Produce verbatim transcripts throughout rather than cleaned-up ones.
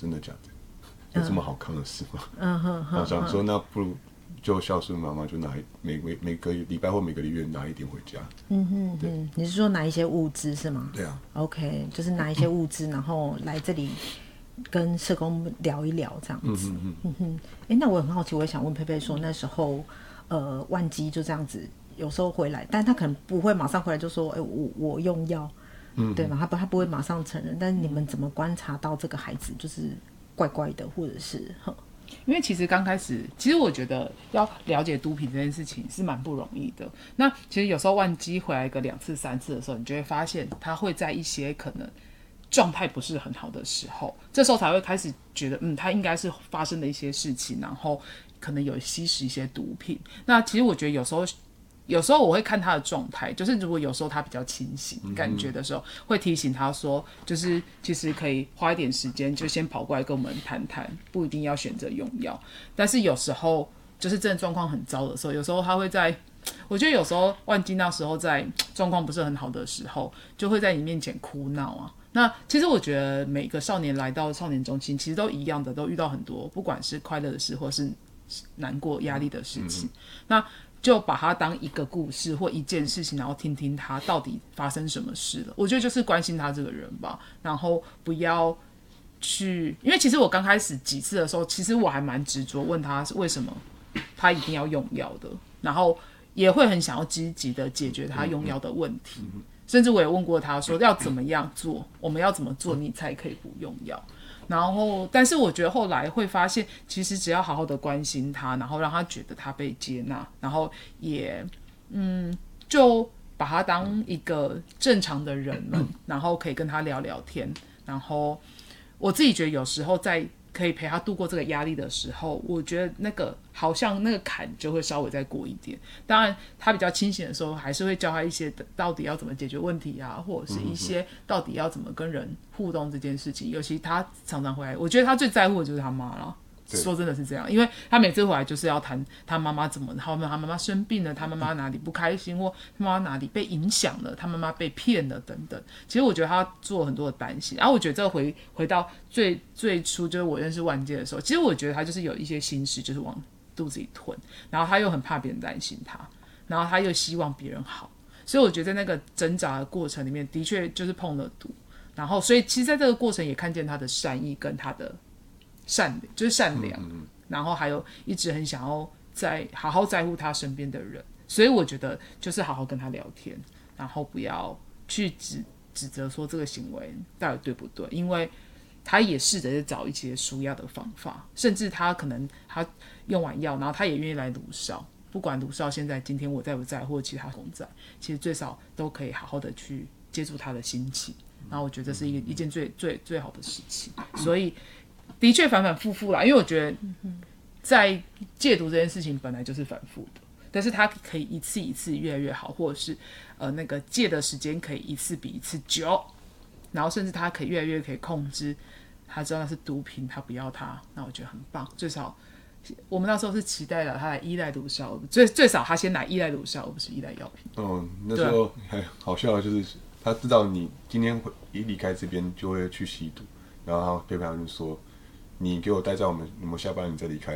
真的假的？有这么好康的事吗？ 嗯哼哼， 然后想说那不如就孝顺妈妈，就拿一每每每个礼拜或每个月拿一点回家。 嗯哼哼，你是说拿一些物资是吗？ 对啊。 OK， 就是拿一些物资，然后来这里跟社工聊一聊这样子。嗯哼嗯哼。哎，那我很好奇，我也想问佩佩说，那时候呃万基就这样子，有时候回来，但他可能不会马上回来就说，哎，我我用药，嗯，对吗？他不他不会马上承认，但是你们怎么观察到这个孩子就是怪怪的，或者是呵？ 因为其实刚开始，其实我觉得要了解毒品这件事情是蛮不容易的。那其实有时候万基回来个两次、三次的时候，你就会发现他会在一些可能状态不是很好的时候，这时候才会开始觉得，嗯，他应该是发生了一些事情，然后可能有吸食一些毒品。那其实我觉得有时候。有时候我会看他的状态，就是如果有时候他比较清醒感觉的时候，会提醒他说，就是其实可以花一点时间，就先跑过来跟我们谈谈，不一定要选择用药。但是有时候就是真的状况很糟的时候，有时候他会在，我觉得有时候万金那时候在状况不是很好的时候，就会在你面前哭闹啊。那其实我觉得每个少年来到少年中心，其实都一样的，都遇到很多不管是快乐的事，或是难过、压力的事情。嗯、那就把它当一个故事或一件事情，然后听听他到底发生什么事了。我觉得就是关心他这个人吧，然后不要去，因为其实我刚开始几次的时候，其实我还蛮执着问他是为什么他一定要用药的，然后也会很想要积极的解决他用药的问题，甚至我也问过他说要怎么样做，我们要怎么做你才可以不用药。然后，但是我觉得后来会发现，其实只要好好的关心他，然后让他觉得他被接纳，然后也，嗯，就把他当一个正常的人了，然后可以跟他聊聊天。然后我自己觉得有时候在可以陪他度过这个压力的时候，我觉得那个好像那个坎就会稍微再过一点。当然他比较清醒的时候，还是会教他一些到底要怎么解决问题啊，或者是一些到底要怎么跟人互动这件事情。尤其他常常回来，我觉得他最在乎的就是他妈了。说真的是这样，因为他每次回来就是要谈他妈妈怎么，他妈妈生病了，他妈妈哪里不开心，或他妈妈哪里被影响了，他妈妈被骗了等等。其实我觉得他做很多的担心，然后我觉得这个回回到最最初就是我认识万界的时候，其实我觉得他就是有一些心事，就是往肚子里吞，然后他又很怕别人担心他，然后他又希望别人好，所以我觉得在那个挣扎的过程里面，的确就是碰了毒，然后所以其实在这个过程也看见他的善意跟他的。善就是善良、嗯嗯，然后还有一直很想要在好好在乎他身边的人，所以我觉得就是好好跟他聊天，然后不要去指指责说这个行为到底对不对，因为他也试着去找一些舒压的方法，甚至他可能他用完药，然后他也愿意来鲁少，不管鲁少现在今天我在不在，或者其他同在，其实最少都可以好好的去接触他的心情，然后我觉得这是一个一件最最最好的事情，所以。的确反反复复啦，因为我觉得在戒毒这件事情本来就是反复的，但是它可以一次一次越来越好，或者是呃那个戒的时间可以一次比一次久，然后甚至它可以越来越可以控制，他知道那是毒品，他不要它，那我觉得很棒。最少我们那时候是期待了他来依赖毒梢，最最少他先来依赖毒梢，而不是依赖药品。 哦，那时候还好笑的就是他知道你今天一离开这边就会去吸毒，然后他陪伴他就说。你给我待在我们，我们下班你再离开。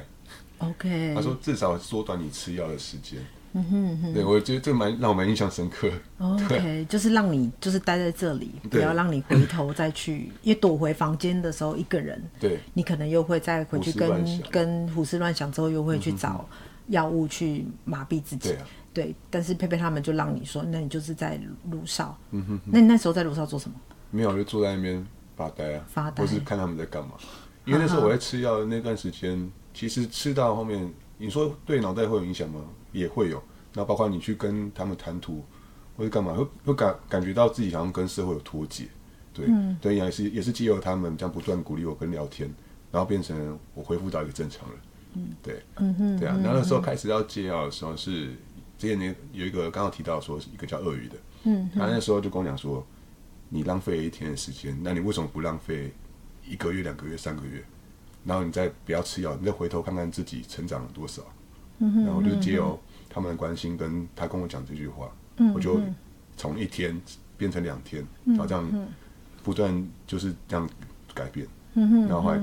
OK。 他说至少缩短你吃药的时间。嗯哼哼。对，我觉得这蛮让我蛮印象深刻。 OK， 就是让你就是待在这里，不要让你回头再去，因为躲回房间的时候一个人， 对， 你可能又会再回去跟跟胡思乱想之后，又会去找药物去麻痹自己。 对啊。 对，但是佩佩他们就让你说，那你就是在鲁少。嗯哼哼。那你那时候在鲁少做什么？ 没有，就坐在那边发呆啊， 发呆， 或是看他们在干嘛。因为那时候我在吃药的那段时间，其实吃到后面，你说对脑袋会有影响吗？也会有。那包括你去跟他们谈吐，或者干嘛，会会感感觉到自己好像跟社会有脱节。对，嗯、对，也是也是藉由他们这样不断鼓励我跟聊天，然后变成我恢复到一个正常人。嗯，对，嗯哼，对啊。然后那时候开始要戒药的时候是，之前有一个刚刚提到说一个叫鳄鱼的，嗯，他那时候就跟我讲说，你浪费了一天的时间，那你为什么不浪费？一个月、两个月、三个月，然后你再不要吃药，你再回头看看自己成长了多少。嗯、然后就藉由他们的关心，跟他跟我讲这句话，嗯、我就从一天变成两天，然后这样不断就是这样改变。嗯、然后后来